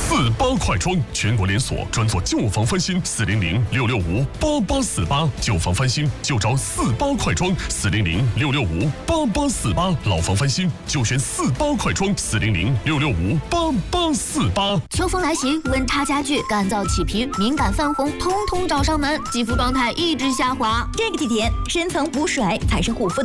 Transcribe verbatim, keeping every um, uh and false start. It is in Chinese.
四八快装，全国连锁，专做旧房翻新，四零零六六五八八四八，旧房翻新就找四八快装，四零零六六五八八四八，老房翻新就选四八快装，四零零六六五八八四八。 秋风来袭，温差加剧，干燥起皮，敏感泛红，通通找上门，肌肤状态一直下滑。 这个季节，深层补水才是护肤的